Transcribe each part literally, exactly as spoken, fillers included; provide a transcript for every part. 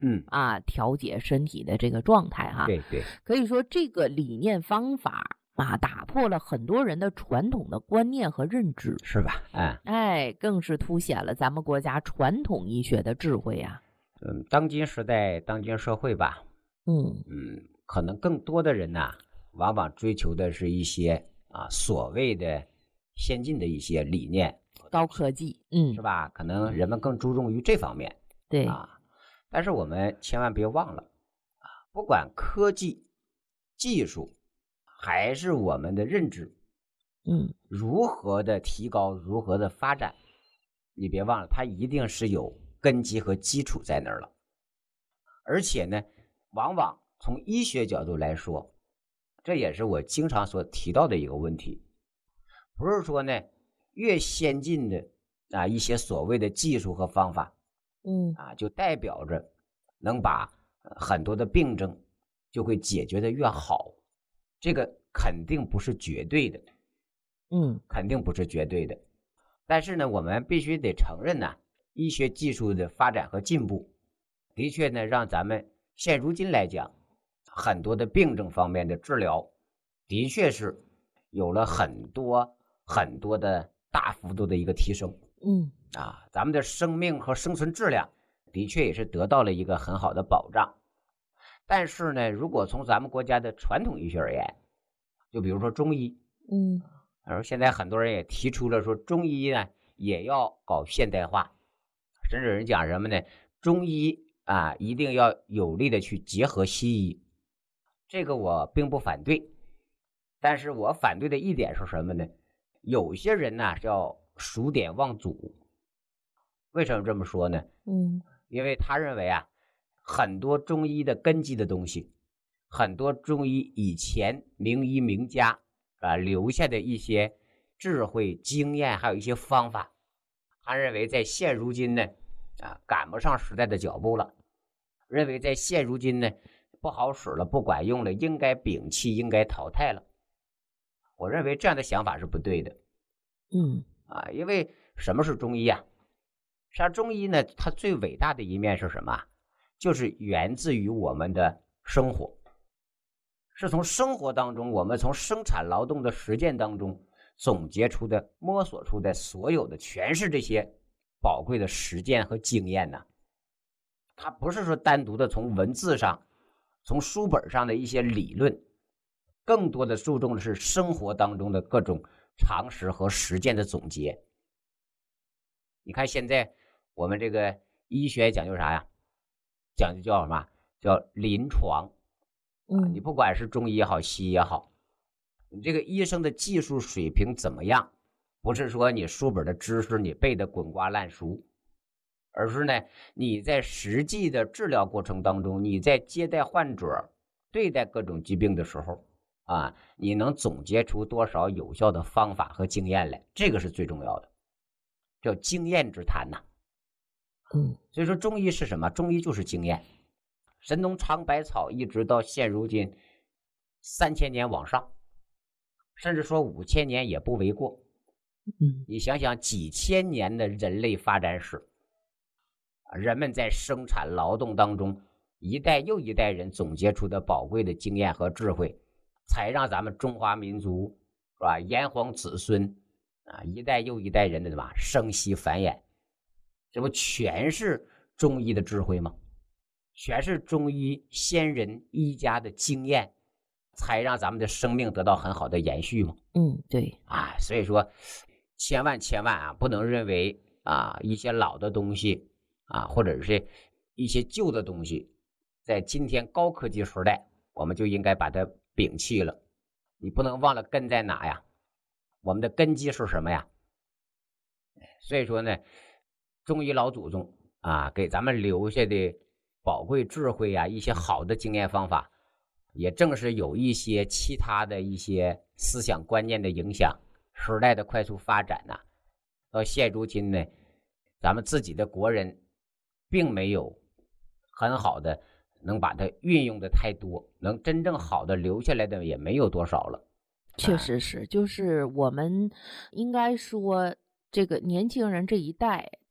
嗯啊，调节身体的这个状态哈。 对对， 可以说这个理念方法啊，打破了很多人的传统的观念和认知， 是吧？嗯哎，更是凸显了咱们国家传统医学的智慧啊。 嗯，当今时代，当今社会吧， 嗯嗯，可能更多的人呐、往往追求的是一些啊所谓的先进的一些理念， 高科技，嗯， 是吧？可能人们更注重于这方面对， 啊。但是我们千万别忘了啊，不管科技、技术，还是我们的认知， 嗯如何的提高，如何的发展，你别忘了，它一定是有根基和基础在那儿了。而且呢，往往从医学角度来说，这也是我经常所提到的一个问题，不是说呢越先进的啊一些所谓的技术和方法嗯啊，就代表着能把很多的病症就会解决的越好，这个肯定不是绝对的， 嗯肯定不是绝对的。但是呢，我们必须得承认呢，医学技术的发展和进步，的确呢，让咱们现如今来讲，很多的病症方面的治疗，的确是有了很多很多的大幅度的一个提升嗯啊，咱们的生命和生存质量的确也是得到了一个很好的保障。但是呢，如果从咱们国家的传统医学而言，就比如说中医， 嗯而现在很多人也提出了说，中医呢也要搞现代化，甚至有人讲什么呢？中医啊一定要有力的去结合西医，这个我并不反对，但是我反对的一点是什么呢？有些人呢叫数典忘祖，为什么这么说呢？ 嗯因为他认为啊，很多中医的根基的东西，很多中医以前名医名家啊留下的一些智慧经验，还有一些方法，他认为在现如今呢啊赶不上时代的脚步了，认为在现如今呢不好使了，不管用了，应该摒弃，应该淘汰了。我认为这样的想法是不对的嗯啊，因为什么是中医啊？实际上中医呢，它最伟大的一面是什么？就是源自于我们的生活，是从生活当中，我们从生产劳动的实践当中总结出的、摸索出的所有的，全是这些宝贵的实践和经验呢。它不是说单独的从文字上、从书本上的一些理论，更多的注重的是生活当中的各种常识和实践的总结。你看现在我们这个医学讲究啥呀？讲究叫什么？叫临床啊！你不管是中医也好，西医也好，你这个医生的技术水平怎么样？不是说你书本的知识你背得滚瓜烂熟，而是呢你在实际的治疗过程当中，你在接待患者、对待各种疾病的时候啊，你能总结出多少有效的方法和经验来？这个是最重要的，叫经验之谈呐、啊。 嗯， 所以说中医是什么？中医就是经验。神农尝百草一直到现如今三千年往上，甚至说五千年也不为过。 嗯， 你想想几千年的人类发展史，人们在生产劳动当中一代又一代人总结出的宝贵的经验和智慧，才让咱们中华民族是吧炎黄子孙啊一代又一代人的什么生息繁衍，这不全是中医的智慧吗？全是中医先人医家的经验，才让咱们的生命得到很好的延续吗？ 嗯，对啊，所以说千万千万啊，不能认为啊一些老的东西啊，或者是一些旧的东西，在今天高科技时代，我们就应该把它摒弃了。你不能忘了根在哪呀？我们的根基是什么呀？所以说呢，中医老祖宗啊，给咱们留下的宝贵智慧啊，一些好的经验方法，也正是有一些其他的一些思想观念的影响，时代的快速发展呐、啊，到现如今呢，咱们自己的国人并没有很好的能把它运用的太多，能真正好的留下来的也没有多少了。 确实是，就是我们应该说，这个年轻人这一代，他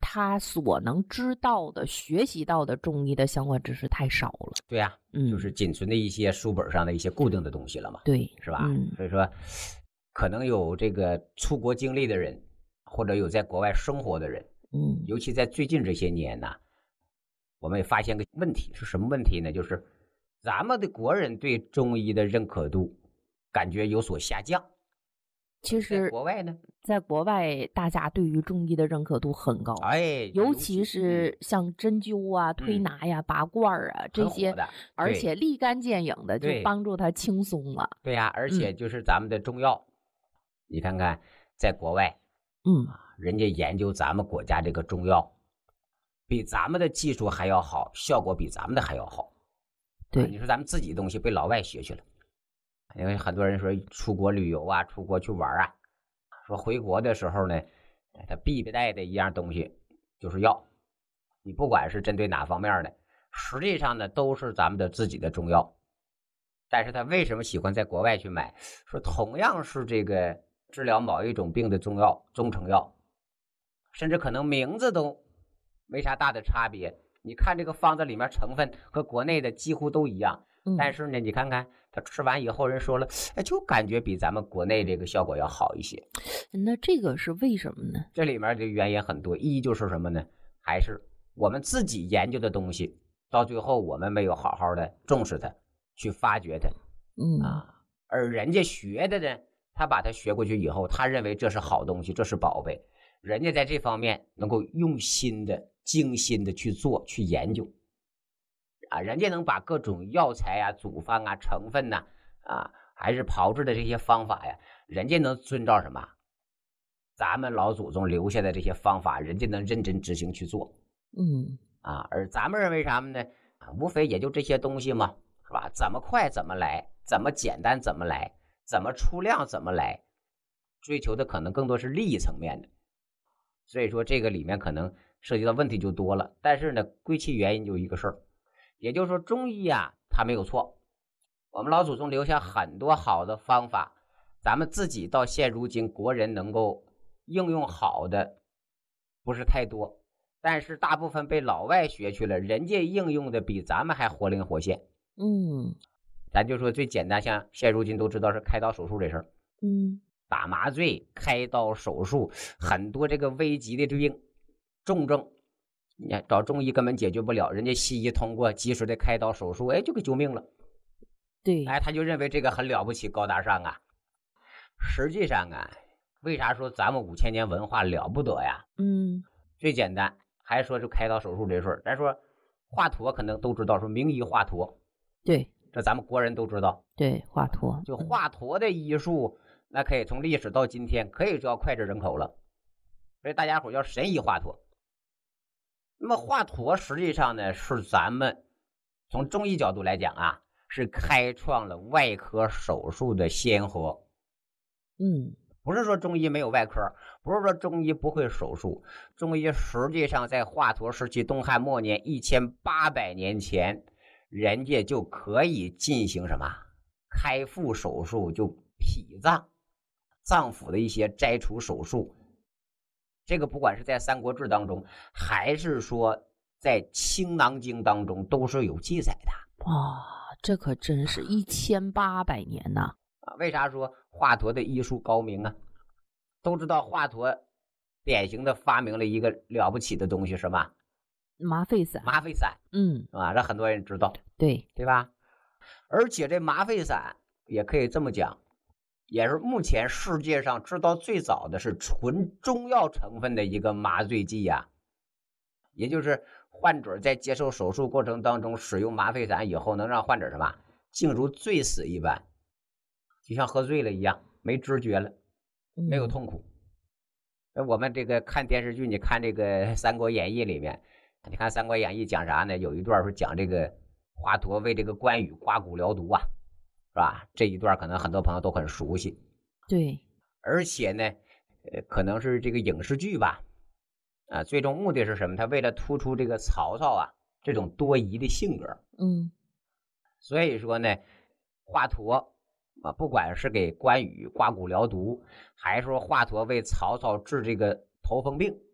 他所能知道的、学习到的中医的相关知识太少了。 对呀、啊， 嗯， 就是仅存的一些书本上的一些固定的东西了嘛， 对， 是吧？ 嗯， 所以说，可能有这个出国经历的人，或者有在国外生活的人， 嗯， 尤其在最近这些年呢，我们也发现个问题，是什么问题呢？就是咱们的国人对中医的认可度感觉有所下降。 其实在国外呢， 在国外大家对于中医的认可度很高， 哎， 尤其是像针灸啊、推拿呀、拔罐啊这些，而且立竿见影的就帮助他轻松了。 对呀、啊，而且就是咱们的中药，嗯、你看看在国外， 嗯， 人家研究咱们国家这个中药，比咱们的技术还要好，效果比咱们的还要好。 对， 啊、你说咱们自己的东西被老外学去了。因为很多人说出国旅游啊，出国去玩啊，说回国的时候呢，他必带的一样东西就是药，你不管是针对哪方面的，实际上呢都是咱们的自己的中药。但是他为什么喜欢在国外去买？说同样是这个治疗某一种病的中药、中成药，甚至可能名字都没啥大的差别，你看这个方子里面成分和国内的几乎都一样。但是呢，你看看他吃完以后，人说了，哎，就感觉比咱们国内这个效果要好一些。 那这个是为什么呢？ 这里面的原因很多，一就是什么呢？还是我们自己研究的东西，到最后我们没有好好的重视它，去发掘它， 嗯啊，而人家学的呢，他把它学过去以后，他认为这是好东西，这是宝贝，人家在这方面能够用心的、精心的去做、去研究。啊，人家能把各种药材啊、组方啊、成分呐、啊，啊，还是炮制的这些方法呀，人家能遵照什么？咱们老祖宗留下的这些方法，人家能认真执行去做。 嗯， 啊，而咱们认为什么呢？无非也就这些东西嘛，是吧？怎么快怎么来，怎么简单怎么来，怎么出量怎么来，追求的可能更多是利益层面的。所以说这个里面可能涉及到问题就多了。但是呢，归其原因就一个事儿。也就是说，中医啊，它没有错。我们老祖宗留下很多好的方法，咱们自己到现如今，国人能够应用好的不是太多，但是大部分被老外学去了，人家应用的比咱们还活灵活现。 嗯， 咱就说最简单，像现如今都知道是开刀手术这事儿， 嗯， 打麻醉、开刀手术，很多这个危急的病、重症。你看找中医根本解决不了，人家西医通过及时的开刀手术，哎，就给救命了。 对， 哎，他就认为这个很了不起、高大上啊。实际上啊，为啥说咱们五千年文化了不得呀？ 嗯， 最简单，还说是开刀手术这事儿。咱说华佗可能都知道，说名医华佗， 对， 这咱们国人都知道。 对，华佗， 就华佗的医术，那可以从历史到今天，可以叫脍炙人口了。所以大家伙叫神医华佗。那么华佗实际上呢，是咱们从中医角度来讲啊，是开创了外科手术的先河。 嗯， 不是说中医没有外科，不是说中医不会手术，中医实际上在华佗时期，东汉末年一千八百年前，人家就可以进行什么开腹手术，就脾脏、脏腑的一些摘除手术。这个不管是在《三国志》当中，还是说在《青囊经》当中，都是有记载的。 哇、哦，这可真是一千八百年呐！ 啊，为啥说华佗的医术高明啊？都知道华佗典型的发明了一个了不起的东西，什么？ 麻沸散。 麻沸散， 嗯， 啊，这很多人知道， 对， 对吧？而且这麻沸散也可以这么讲，也是目前世界上知道最早的是纯中药成分的一个麻醉剂呀、啊。也就是患者在接受手术过程当中使用麻沸散以后，能让患者什么竟如醉死一般，就像喝醉了一样，没知觉了，没有痛苦。嗯、我们这个看电视剧，你看这个《三国演义》里面，你看《三国演义》讲啥呢？有一段是讲这个华佗为这个关羽刮骨疗毒啊，是吧？这一段可能很多朋友都很熟悉。 对， 而且呢，呃，可能是这个影视剧吧，啊，最终目的是什么？他为了突出这个曹操啊这种多疑的性格， 嗯， 所以说呢，华佗啊，不管是给关羽刮骨疗毒，还是说华佗为曹操治这个头风病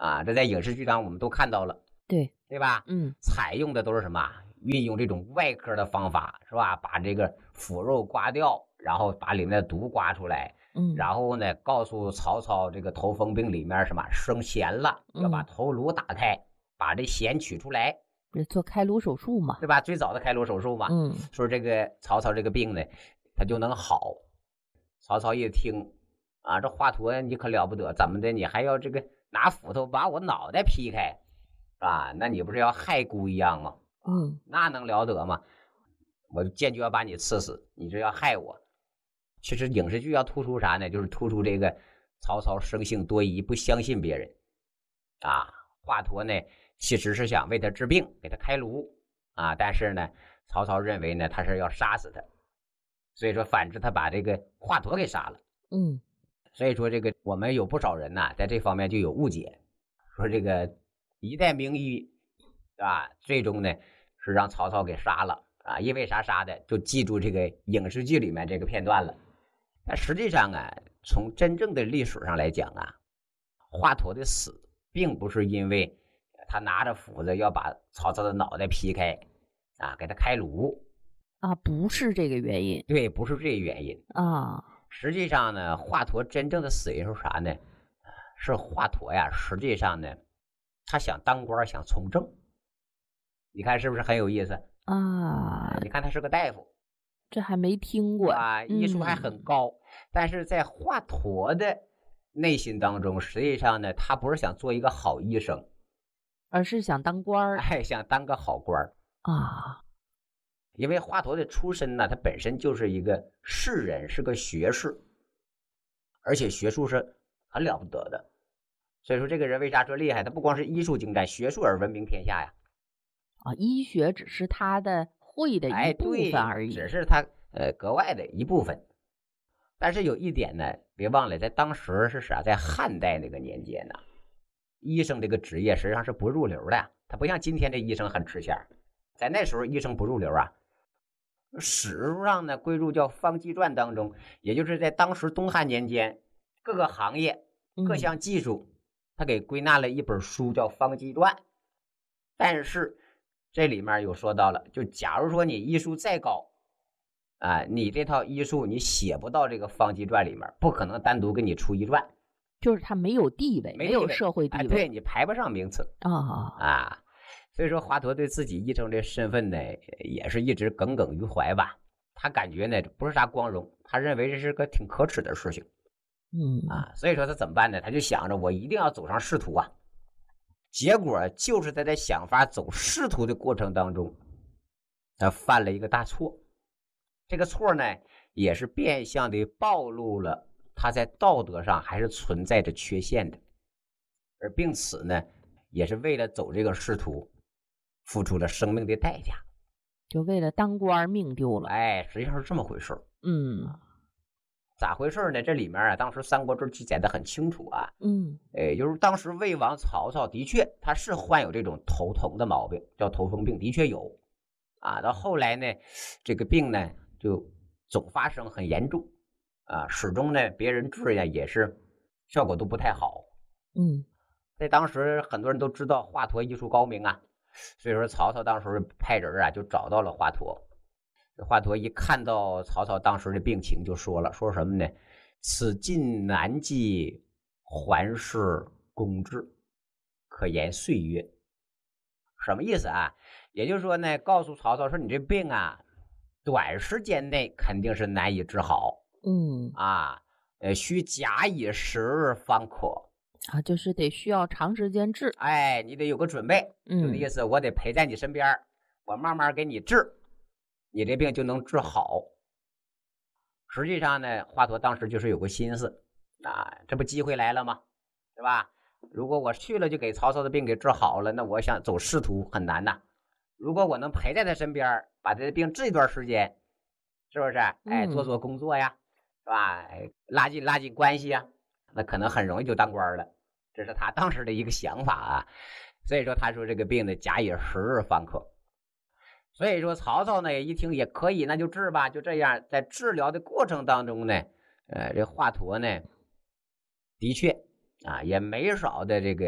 啊，这在影视剧上我们都看到了， 对对吧？ 嗯， 采用的都是什么？运用这种外科的方法，是吧？把这个腐肉刮掉，然后把里面的毒刮出来， 嗯， 然后呢，告诉曹操这个头风病里面什么生涎了，要把头颅打开，嗯、把这涎取出来， 做开颅手术嘛， 对吧？最早的开颅手术嘛， 嗯， 说这个曹操这个病呢，他就能好。曹操一听啊，这华佗你可了不得，怎么的？你还要这个拿斧头把我脑袋劈开，啊？那你不是要害姑一样吗？ 嗯， 那能了得吗？我坚决要把你刺死，你这要害我。其实影视剧要突出啥呢？就是突出这个曹操生性多疑，不相信别人啊。华佗呢，其实是想为他治病，给他开颅啊，但是呢，曹操认为呢，他是要杀死他，所以说反之他把这个华佗给杀了。 嗯， 所以说这个我们有不少人呐，在这方面就有误解，说这个一代名医啊，最终呢是让曹操给杀了啊，因为啥杀的？就记住这个影视剧里面这个片段了。但实际上啊，从真正的历史上来讲啊，华佗的死并不是因为他拿着斧子要把曹操的脑袋劈开啊，给他开颅啊，不是这个原因。 对，不是这个原因啊。 实际上呢，华佗真正的死因是啥呢？是华佗呀，实际上呢，他想当官，想从政。你看是不是很有意思啊？ 你看他是个大夫， 这还没听过啊，医术还很高，嗯、但是在华佗的内心当中，实际上呢，他不是想做一个好医生， 而是想当官， 哎，想当个好官啊。 因为华佗的出身呢，他本身就是一个士人，是个学士，而且学术是很了不得的。所以说这个人为啥说厉害？他不光是医术精湛，学术而闻名天下呀。 啊，医学只是他的会的一部分而已， 哎、只是他呃格外的一部分。但是有一点呢，别忘了，在当时是啥？在汉代那个年间呢，医生这个职业实际上是不入流的，他不像今天这医生很吃香，在那时候医生不入流啊。史书上呢归入叫《方剂传》当中，也就是在当时东汉年间各个行业各项技术、嗯、他给归纳了一本书叫《方剂传》。但是这里面有说到了，就假如说你医术再高啊，你这套医术你写不到这个《方剂传》里面，不可能单独给你出一传， 就是他没有地位，没有社会地位、 哎、对，你排不上名次啊、 哦、啊。所以说华佗对自己医生这身份呢，也是一直耿耿于怀吧。他感觉呢不是啥光荣，他认为这是个挺可耻的事情。 嗯啊，所以说他怎么办呢？他就想着我一定要走上仕途啊。结果就是在他想法走仕途的过程当中，他犯了一个大错。这个错呢，也是变相的暴露了他在道德上还是存在着缺陷的，而并此呢，也是为了走这个仕途，付出了生命的代价， 就为了当官命丢了。 哎，实际上是这么回事。 嗯， 咋回事呢？这里面啊，当时《三国志》记载的很清楚啊。 嗯， 哎，就是当时魏王曹操的确他是患有这种头疼的毛病，叫头风病，的确有啊。到后来呢，这个病呢就总发生，很严重啊，始终呢别人治呀也是效果都不太好。 嗯。 在当时很多人都知道华佗医术高明啊，所以说曹操当时派人啊就找到了华佗。华佗一看到曹操当时的病情，就说了，说什么呢？此尽难计，还是公治，可言岁月。什么意思啊？也就是说呢，告诉曹操说，你这病啊，短时间内肯定是难以治好。 嗯啊，呃，需假以时日方可。 啊，就是得需要长时间治， 哎，你得有个准备， 嗯， 就那意思，我得陪在你身边，我慢慢给你治，你这病就能治好。实际上呢，华佗当时就是有个心思啊，这不机会来了吗？对吧？如果我去了就给曹操的病给治好了，那我想走仕途很难呐。如果我能陪在他身边，把他的病治一段时间，是不是？哎，做做工作呀，是吧？哎，拉近拉近关系呀。那可能很容易就当官了，这是他当时的一个想法啊。所以说他说这个病呢，假以时日方可。所以说曹操呢一听也可以，那就治吧。就这样，在治疗的过程当中呢，呃，这华佗呢的确啊也没少的这个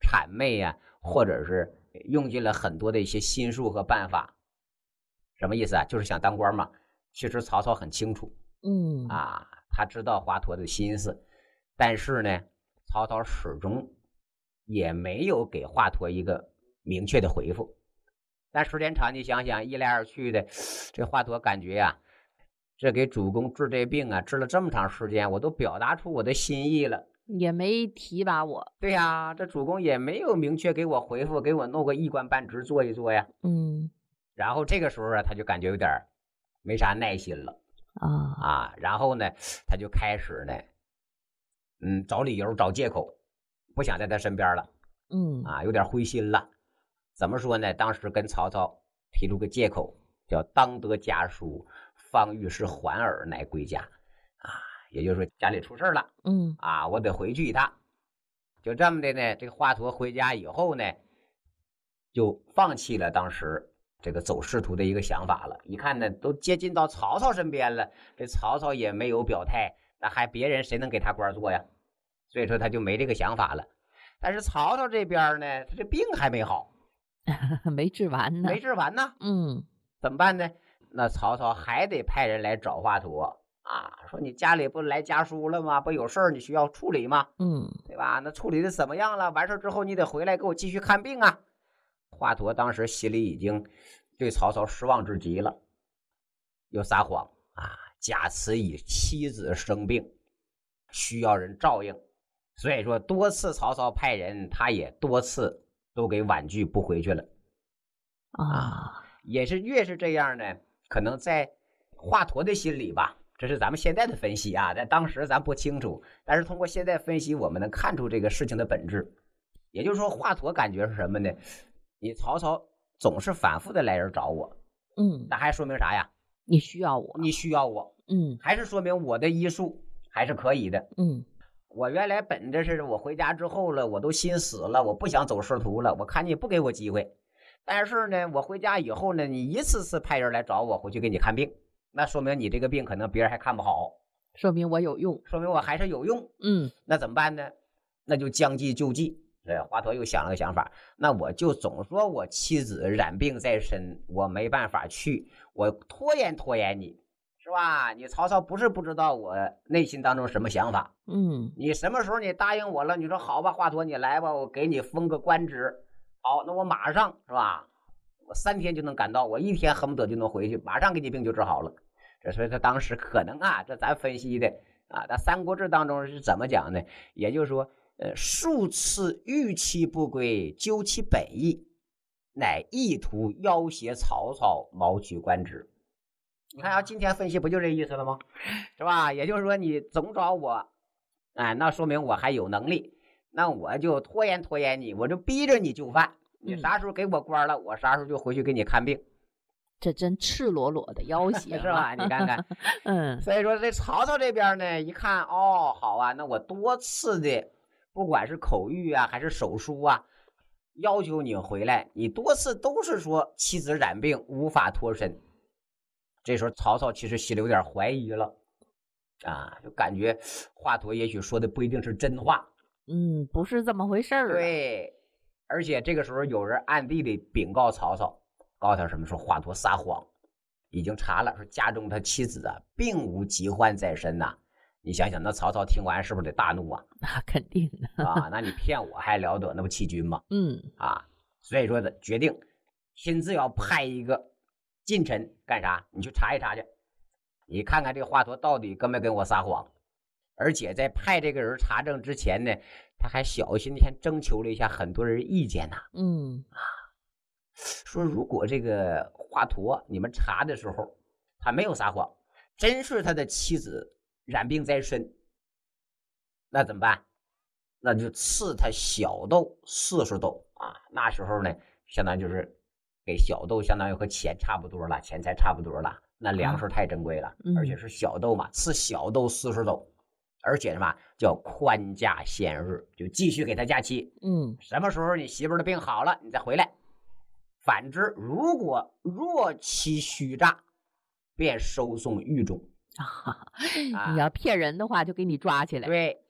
谄媚呀、啊，或者是用尽了很多的一些心术和办法。什么意思啊？就是想当官嘛。其实曹操很清楚， 嗯啊，他知道华佗的心思，但是呢，曹操始终也没有给华佗一个明确的回复。但时间长，你想想，一来二去的，这华佗感觉呀、啊，这给主公治这病啊，治了这么长时间，我都表达出我的心意了， 也没提拔我。 对呀，这主公也没有明确给我回复，给我弄个一官半职做一做呀。 嗯， 然后这个时候啊，他就感觉有点没啥耐心了啊啊，然后呢，他就开始呢，嗯，找理由找借口，不想在他身边了。 嗯啊，有点灰心了。怎么说呢？当时跟曹操提出个借口，叫当得家书，方御史还尔乃归家。啊，也就是说家里出事了， 嗯啊，我得回去一趟。就这么的呢，这个华佗回家以后呢，就放弃了当时这个走仕途的一个想法了。一看呢，都接近到曹操身边了，这曹操也没有表态，那还别人谁能给他官做呀？所以说他就没这个想法了。但是曹操这边呢，他这病还没好， 没治完呢， 没治完呢。 嗯， 怎么办呢？那曹操还得派人来找华佗啊，说你家里不来家书了吗？不有事儿你需要处理吗？ 嗯， 对吧？那处理的怎么样了？完事之后你得回来给我继续看病啊。华佗当时心里已经对曹操失望至极了，又撒谎啊，假词以妻子生病，需要人照应。所以说多次曹操派人，他也多次都给婉拒不回去了啊。也是越是这样呢，可能在华佗的心里吧，这是咱们现在的分析啊，在当时咱不清楚，但是通过现在分析，我们能看出这个事情的本质。也就是说，华佗感觉是什么呢？你曹操总是反复的来人找我， 嗯， 那还说明啥呀？ 你需要我， 你需要我， 嗯， 还是说明我的医术还是可以的， 嗯。 我原来本着是我回家之后了，我都心死了，我不想走仕途了，我看你不给我机会。但是呢，我回家以后呢，你一次次派人来找我，回去给你看病，那说明你这个病可能别人还看不好， 说明我有用， 说明我还是有用。 嗯， 那怎么办呢？那就将计就计。对，华佗又想了个想法，那我就总说我妻子染病在身，我没办法去，我拖延拖延你。是吧？你曹操不是不知道我内心当中什么想法， 嗯， 你什么时候你答应我了？你说好吧，华佗你来吧，我给你封个官职。好，那我马上是吧？我三天就能赶到，我一天恨不得就能回去，马上给你病就治好了。这所以他当时可能啊，这咱分析的啊，那《三国志》当中是怎么讲呢？也就是说，呃，数次逾期不归，究其本意，乃意图要挟曹操，谋取官职。你看啊，今天分析不就这意思了吗？是吧？也就是说，你总找我，哎，那说明我还有能力，那我就拖延拖延你，我就逼着你就范。你啥时候给我官了，我啥时候就回去给你看病。 这真赤裸裸的要挟， 是吧？你看看， 嗯。 所以说这曹操这边呢，一看哦，好啊，那我多次的，不管是口谕啊，还是手书啊，要求你回来，你多次都是说妻子染病无法脱身。这时候曹操其实心里有点怀疑了啊，就感觉华佗也许说的不一定是真话， 嗯，不是这么回事儿。 对，而且这个时候有人暗地里禀告曹操，告诉他什么？说华佗撒谎，已经查了，说家中他妻子啊并无疾患在身呐、啊。你想想，那曹操听完是不是得大怒啊？ 那肯定的啊，那你骗我还了得？那不欺君吗？ 嗯啊，所以说的决定亲自要派一个近臣干啥？你去查一查去，你看看这个华佗到底跟没跟我撒谎。而且在派这个人查证之前呢，他还小心先征求了一下很多人意见呐、啊。 嗯啊，说如果这个华佗你们查的时候他没有撒谎，真是他的妻子染病在身，那怎么办？那就赐他小豆四十斗啊！那时候呢，相当于就是给小豆，相当于和钱差不多了，钱财差不多了。那粮食太珍贵了， 嗯、 而且是小豆嘛，赐小豆四十斗，而且什么叫宽假限日，就继续给他假期。 嗯， 什么时候你媳妇儿的病好了，你再回来。反之，如果若其虚诈，便收送狱中。 啊，你要骗人的话，就给你抓起来。 对，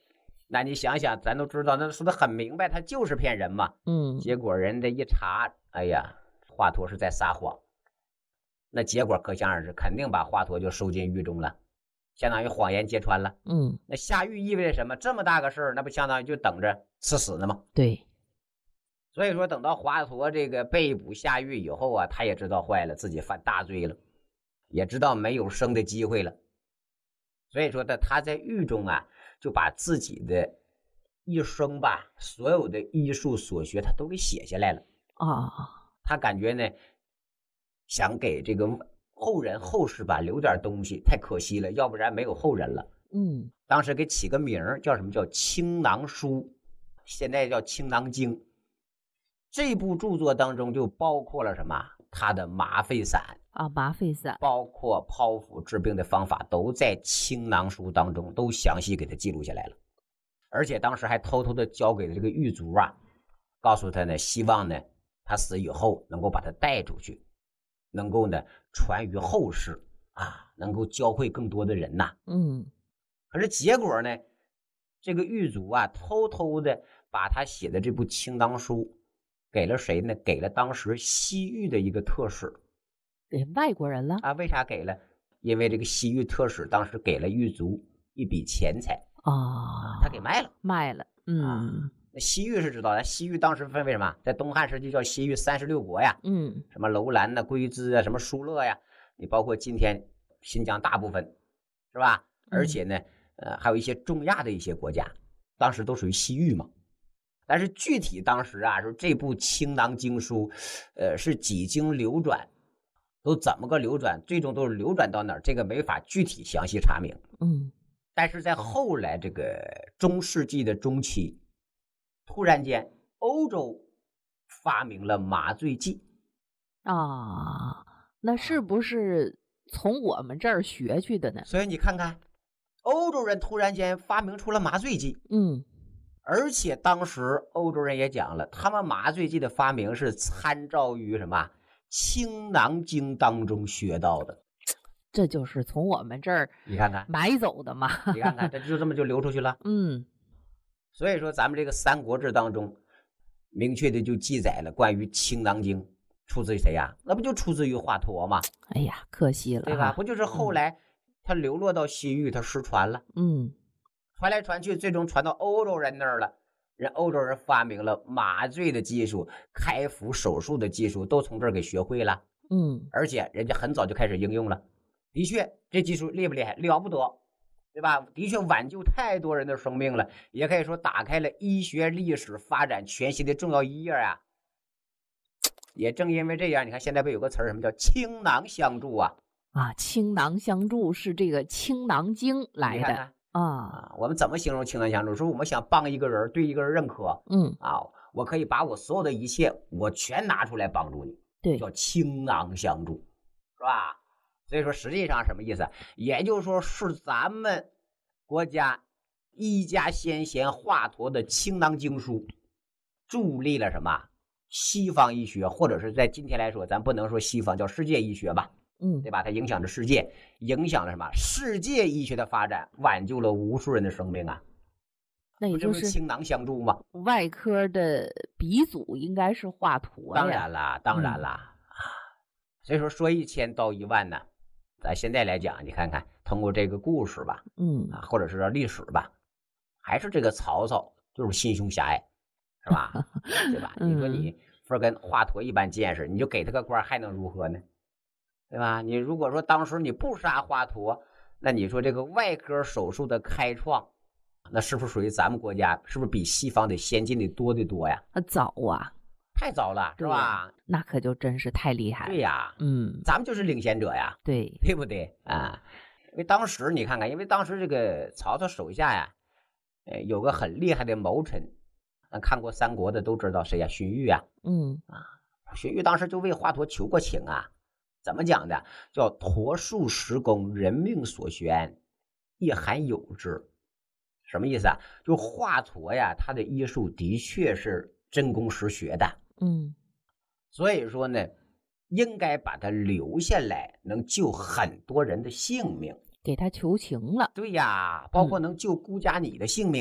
那你想想，咱都知道，那说的很明白，他就是骗人嘛。 嗯， 结果人家一查，哎呀，华佗是在撒谎。那结果可想而知，肯定把华佗就收进狱中了，相当于谎言揭穿了。 嗯， 那下狱意味着什么？这么大个事儿，那不相当于就等着吃死呢吗？ 对。 所以说，等到华佗这个被捕下狱以后啊，他也知道坏了，自己犯大罪了，也知道没有生的机会了。所以说呢，他在狱中啊，就把自己的一生吧，所有的医术所学，他都给写下来了啊。 他感觉呢，想给这个后人后世吧留点东西，太可惜了，要不然没有后人了。 嗯， 当时给起个名叫什么？叫《青囊书》，现在叫《青囊经》。这部著作当中就包括了什么？他的麻沸散啊，麻沸散， 包括剖腹治病的方法，都在《青囊书》当中都详细给他记录下来了。而且当时还偷偷的交给了这个狱卒啊，告诉他呢，希望呢他死以后能够把他带出去，能够呢传于后世啊，能够教会更多的人呐。 嗯， 可是结果呢，这个狱卒啊，偷偷的把他写的这部《青囊书》给了谁呢？给了当时西域的一个特使， 给外国人了啊？为啥给了？因为这个西域特使当时给了狱卒一笔钱财啊， 他给卖了， 卖了。嗯， 啊、那西域是知道的，西域当时分为什么？在东汉时期叫西域三十六国呀， 嗯， 什么楼兰呐、龟兹啊，什么疏勒呀，你包括今天新疆大部分，是吧？而且呢，呃，还有一些中亚的一些国家，当时都属于西域嘛。但是具体当时啊，说这部《青囊经书》，呃，是几经流转，都怎么个流转，最终都是流转到哪儿，这个没法具体详细查明。 嗯， 但是在后来这个中世纪的中期，突然间欧洲发明了麻醉剂啊，那是不是从我们这儿学去的呢？ 所以你看看，欧洲人突然间发明出了麻醉剂。 嗯。 而且当时欧洲人也讲了，他们麻醉剂的发明是参照于什么《青囊经》当中学到的， 这就是从我们这儿你看看买走的嘛。 你看看，这就这么就流出去了。 嗯， 所以说咱们这个《三国志》当中明确的就记载了关于《青囊经》出自于谁呀？那不就出自于华佗吗？ 哎呀，可惜了， 对吧？不就是后来他流落到西域，他失传了。 嗯。 传来传去，最终传到欧洲人那儿了。人欧洲人发明了麻醉的技术，开腹手术的技术，都从这儿给学会了。 嗯， 而且人家很早就开始应用了。的确，这技术厉不厉害？了不得，对吧？的确挽救太多人的生命了，也可以说打开了医学历史发展全新的重要一页啊。也正因为这样，你看现在不有个词儿，什么叫青囊相助啊？ 啊，青囊相助是这个《青囊经》来的。 看看啊, 啊，我们怎么形容青囊相助？说我们想帮一个人，对一个人认可， 嗯啊，我可以把我所有的一切，我全拿出来帮助你， 对， 叫青囊相助，是吧？所以说实际上什么意思？也就是说是咱们国家医家先贤华佗的《青囊经书》助力了什么西方医学，或者是在今天来说，咱不能说西方，叫世界医学吧。 嗯， 对吧？它影响着世界，影响了什么？世界医学的发展，挽救了无数人的生命啊！ 那也就是青囊相助嘛。 外科的鼻祖应该是华佗呀。 当然啦，当然啦、嗯、啊！所以说说一千道一万呢，咱现在来讲，你看看通过这个故事吧， 嗯啊，或者是历史吧，还是这个曹操就是心胸狭隘，是吧？对吧？你说你分跟华佗一般见识，你就给他个官，还能如何呢？对吧？你如果说当时你不杀华佗，那你说这个外科手术的开创，那是不是属于咱们国家？是不是比西方的先进的多得多呀？ 早啊， 太早了，是吧？ 那可就真是太厉害了。 对呀， 嗯， 咱们就是领先者呀， 对， 对不对啊？因为当时你看看，因为当时这个曹操手下呀，呃，有个很厉害的谋臣，看过三国的都知道谁呀？荀彧啊， 嗯啊，荀彧当时就为华佗求过情啊。怎么讲的？叫佗术实功，人命所悬，亦罕有之。什么意思啊？就华佗呀，他的医术的确是真功实学的， 嗯， 所以说呢，应该把他留下来，能救很多人的性命， 给他求情了。 对呀，包括能救孤家你的性命啊。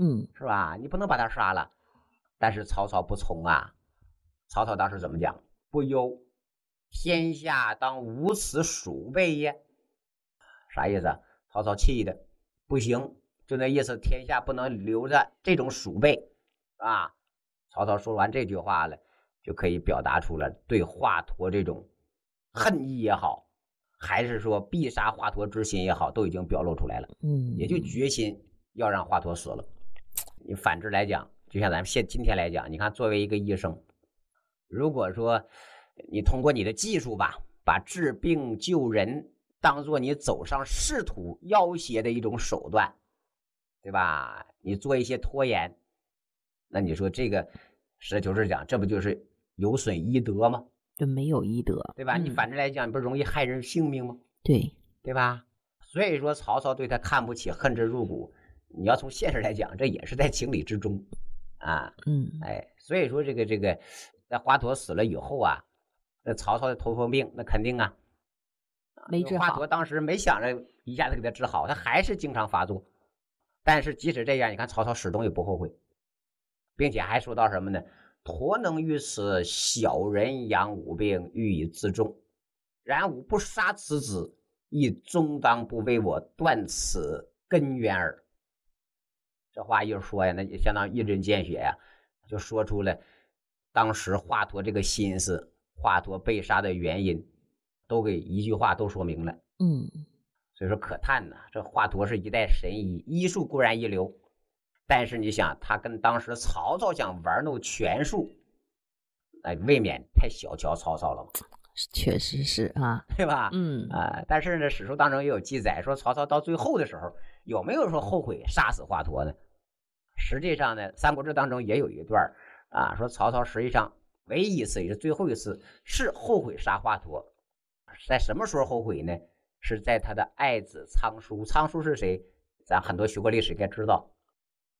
嗯， 是吧？你不能把他杀了。但是曹操不从啊，曹操当时怎么讲？不忧，天下当无此鼠辈也。啥意思啊？曹操气的不行，就那意思，天下不能留着这种鼠辈啊。曹操说完这句话了，就可以表达出了对华佗这种恨意也好，还是说必杀华佗之心也好，都已经表露出来了。 嗯， 也就决心要让华佗死了。你反之来讲，就像咱们现今天来讲，你看作为一个医生，如果说你通过你的技术吧，把治病救人当做你走上仕途要挟的一种手段，对吧？你做一些拖延，那你说这个实事求是讲，这不就是有损医德吗？ 就没有医德， 对吧？ 嗯、 你反之来讲，你不是容易害人性命吗？ 对， 对吧？所以说曹操对他看不起，恨之入骨。你要从现实来讲，这也是在情理之中啊。 嗯， 哎，所以说这个这个，在华佗死了以后啊，那曹操的头风病，那肯定啊， 没治好。 华佗当时没想着一下子给他治好，他还是经常发作。但是即使这样，你看曹操始终也不后悔，并且还说到什么呢？佗能于此小人养吾病，欲以自重。然吾不杀此子，亦终当不为我断此根源耳。这话一说呀，那也相当于一针见血呀，就说出了当时华佗这个心思，华佗被杀的原因，都给一句话都说明了。 嗯， 所以说可叹呐，这华佗是一代神医，医术固然一流，但是你想，他跟当时曹操想玩弄权术，哎，未免太小瞧曹操了。 确实是啊， 对吧？ 嗯啊、呃，但是呢，史书当中也有记载说，曹操到最后的时候有没有说后悔杀死华佗呢？实际上呢，《三国志》当中也有一段啊，说曹操实际上唯一一次也是最后一次是后悔杀华佗，在什么时候后悔呢？是在他的爱子仓叔。仓叔是谁？咱很多学过历史应该知道